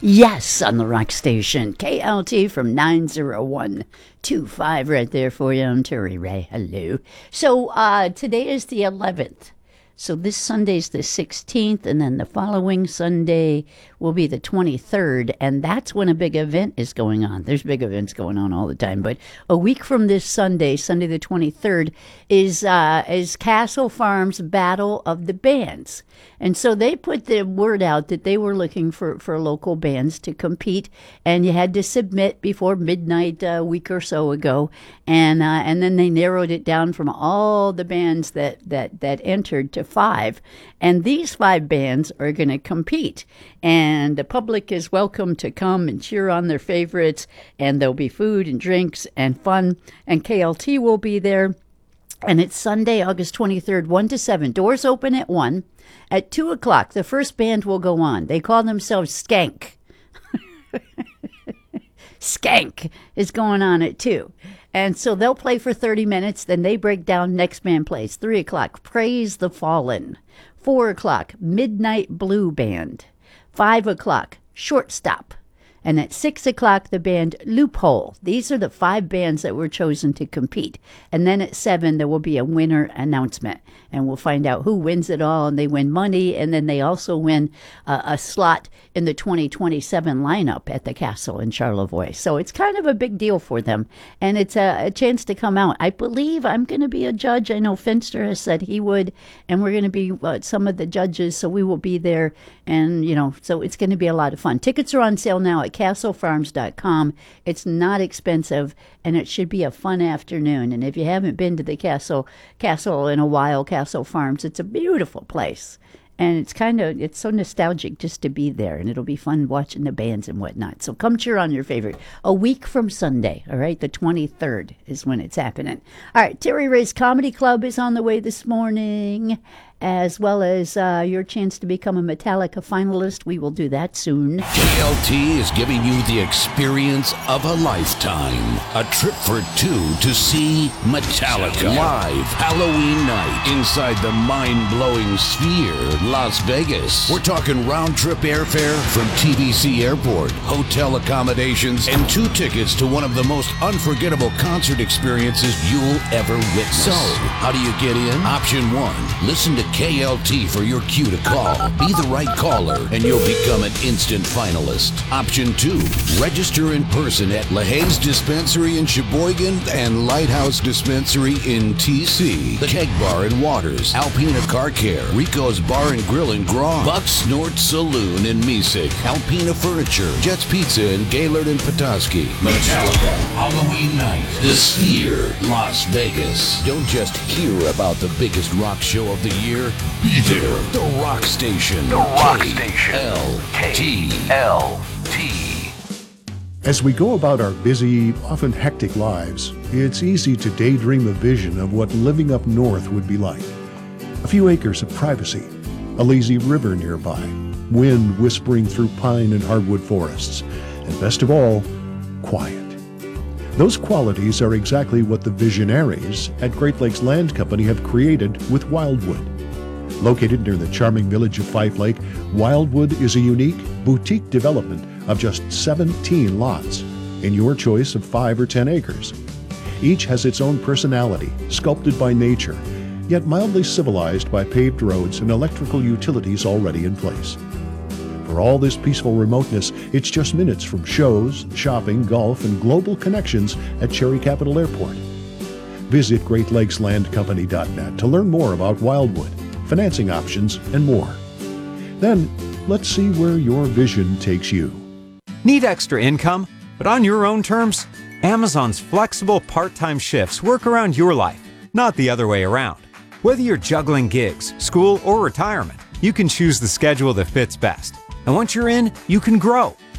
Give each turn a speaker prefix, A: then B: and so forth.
A: Yes, on the rock station. KLT from 90125 right there for you. I'm Terry Ray. Hello. So today is the 11th. So this Sunday's the 16th, and then the following Sunday will be the 23rd, and that's when a big event is going on. There's big events going on all the time, but a week from this Sunday, Sunday the 23rd, is Castle Farms Battle of the Bands. And so they put the word out that they were looking for local bands to compete, and you had to submit before midnight a week or so ago, and then they narrowed it down from all the bands that entered to 5, and these 5 bands are going to compete, and the public is welcome to come and cheer on their favorites, and there'll be food and drinks and fun, and KLT will be there. And it's Sunday, August 23rd, 1 to 7. Doors open at 1. At 2 o'clock, the first band will go on. They call themselves Skank. Skank is going on at 2. And so they'll play for 30 minutes. Then they break down. Next band plays. 3 o'clock, Praise the Fallen. 4 o'clock, Midnight Blue Band. 5 o'clock, Shortstop. And at 6 o'clock, the band Loophole. These are the 5 bands that were chosen to compete. And then at 7, there will be a winner announcement. And we'll find out who wins it all. And they win money. And then they also win a slot in the 2027 lineup at the Castle in Charlevoix. So it's kind of a big deal for them. And it's a chance to come out. I believe I'm going to be a judge. I know Finster has said he would. And we're going to be some of the judges. So we will be there. And, so it's going to be a lot of fun. Tickets are on sale now at castlefarms.com. It's not expensive, and it should be a fun afternoon. And if you haven't been to the castle in a while, Castle Farms, it's a beautiful place. And it's so nostalgic just to be there, and it'll be fun watching the bands and whatnot. So come cheer on your favorite. A week from Sunday, all right? The 23rd is when it's happening. All right, Terry Ray's Comedy Club is on the way this morning, as well as your chance to become a Metallica finalist. We will do that soon.
B: KLT is giving you the experience of a lifetime. A trip for 2 to see Metallica live Halloween night inside the mind-blowing Sphere, Las Vegas. We're talking round-trip airfare from TBC Airport, hotel accommodations, and 2 tickets to one of the most unforgettable concert experiences you'll ever witness. So, how do you get in? Option 1, listen to KLT for your cue to call. Be the right caller, and you'll become an instant finalist. Option 2, register in person at LaHaye's Dispensary in Sheboygan and Lighthouse Dispensary in TC, the Keg Bar in Waters, Alpina Car Care, Rico's Bar and Grill in Grom, Buck Snort Saloon in Mesick, Alpina Furniture, Jets Pizza in Gaylord and Petoskey. Metallica, Halloween night, the Sphere, Las Vegas. Don't just hear about the biggest rock show of the year. Be there. The Rock Station. The Rock Station. KLT.
C: As we go about our busy, often hectic lives, it's easy to daydream a vision of what living up north would be like. A few acres of privacy, a lazy river nearby, wind whispering through pine and hardwood forests, and best of all, quiet. Those qualities are exactly what the visionaries at Great Lakes Land Company have created with Wildwood. Located near the charming village of Fife Lake, Wildwood is a unique, boutique development of just 17 lots in your choice of 5 or 10 acres. Each has its own personality, sculpted by nature, yet mildly civilized by paved roads and electrical utilities already in place. For all this peaceful remoteness, it's just minutes from shows, shopping, golf, and global connections at Cherry Capital Airport. Visit GreatLakesLandCompany.net to learn more about Wildwood, financing options, and more. Then, let's see where your vision takes you.
D: Need extra income, but on your own terms? Amazon's flexible part-time shifts work around your life, not the other way around. Whether you're juggling gigs, school, or retirement, you can choose the schedule that fits best. And once you're in, you can grow.